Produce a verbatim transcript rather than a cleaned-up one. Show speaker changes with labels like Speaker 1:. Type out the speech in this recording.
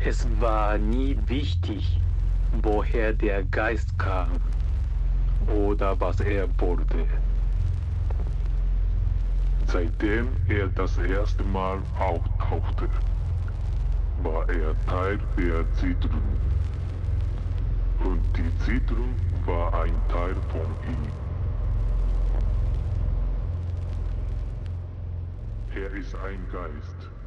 Speaker 1: Es war nie wichtig, woher der Geist kam oder was er wollte.
Speaker 2: Seitdem er das erste Mal auftauchte, war er Teil der Siedlung. Und die Siedlung war ein Teil von ihm. Er ist ein Geist.